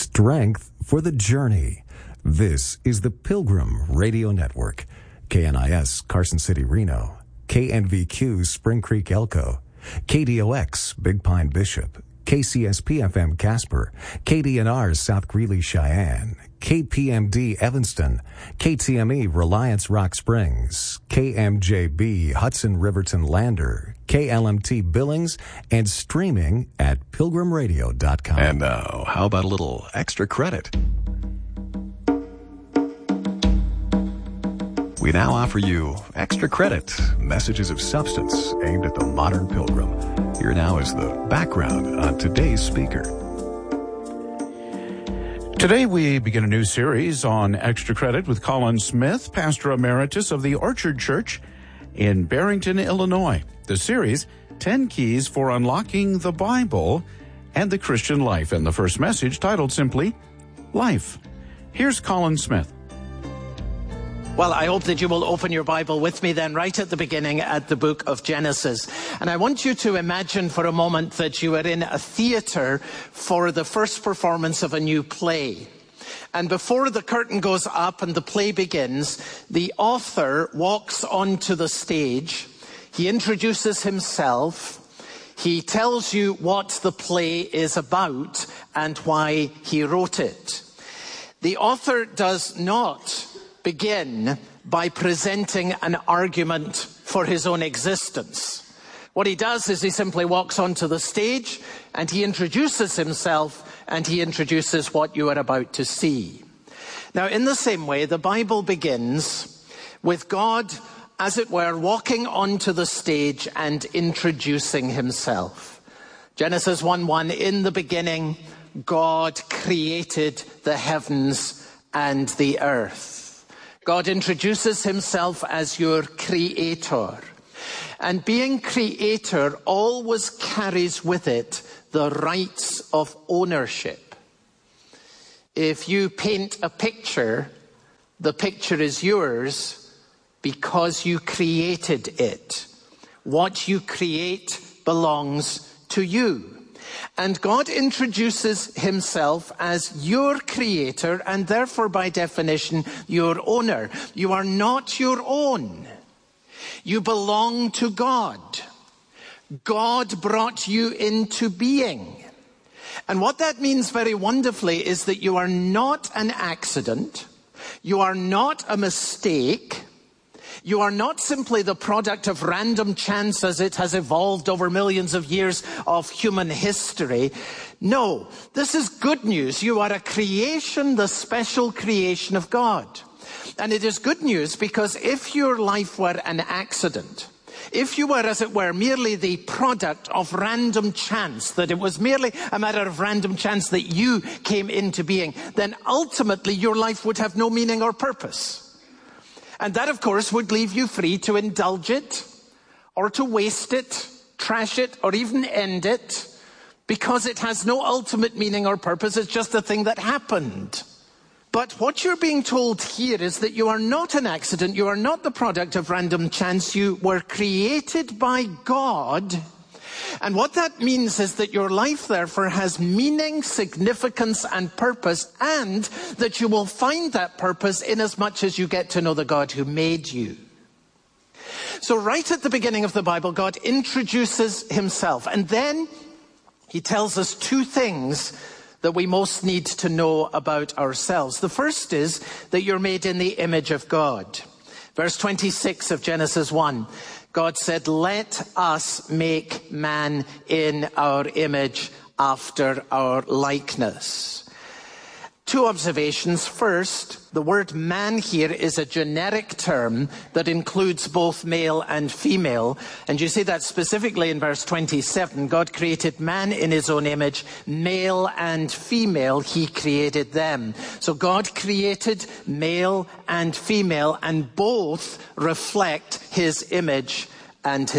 strength for the journey. This is the Pilgrim Radio Network. KNIS, Carson City, Reno. KNVQ, Spring Creek, Elko. KDOX, Big Pine, Bishop. KCSP-FM, Casper. KDNR, South Greeley, Cheyenne. KPMD, Evanston. KTME, Reliance, Rock Springs. KMJB, Hudson, Riverton, Lander. KLMT, Billings, and streaming at pilgrimradio.com. And now, how about a little extra credit? We now offer you Extra Credit, messages of substance aimed at the modern pilgrim. Here now is the background on today's speaker. Today we begin a new series on Extra Credit with Colin Smith, Pastor Emeritus of the Orchard Church in Barrington, Illinois. The series, 10 Keys for Unlocking the Bible and the Christian Life. And the first message, titled simply, Life. Here's Colin Smith. Well, I hope that you will open your Bible with me then right at the beginning at the book of Genesis. And I want you to imagine for a moment that you are in a theater for the first performance of a new play. And before the curtain goes up and the play begins, the author walks onto the stage. He introduces himself. He tells you what the play is about and why he wrote it. The author does not begin by presenting an argument for his own existence. What he does is he simply walks onto the stage and he introduces himself and he introduces what you are about to see. Now, in the same way, the Bible begins with God, as it were, walking onto the stage and introducing himself. Genesis 1:1, in the beginning, God created the heavens and the earth. God introduces himself as your creator. And being creator always carries with it the rights of ownership. If you paint a picture, the picture is yours because you created it. What you create belongs to you. And God introduces himself as your creator and therefore by definition your owner. You are not your own. You belong to God. God brought you into being. And what that means very wonderfully is that you are not an accident. You are not a mistake. You are not simply the product of random chance as it has evolved over millions of years of human history. No, this is good news. You are a creation, the special creation of God. And it is good news because if your life were an accident, if you were, as it were, merely the product of random chance, that it was merely a matter of random chance that you came into being, then ultimately your life would have no meaning or purpose. And that, of course, would leave you free to indulge it, or to waste it, trash it, or even end it, because it has no ultimate meaning or purpose. It's just a thing that happened. But what you're being told here is that you are not an accident. You are not the product of random chance. You were created by God. And what that means is that your life, therefore, has meaning, significance, and purpose, and that you will find that purpose in as much as you get to know the God who made you. So right at the beginning of the Bible, God introduces himself, and then he tells us two things that we most need to know about ourselves. The first is that you're made in the image of God. Verse 26 of Genesis 1. God said, let us make man in our image after our likeness. Two observations. First, the word man here is a generic term that includes both male and female. And you see that specifically in verse 27. God created man in his own image, male and female, he created them. So God created male and female, and both reflect his image and his